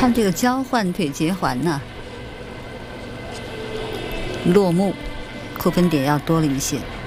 看这个交换腿结环呢，落幕，扣分点要多了一些。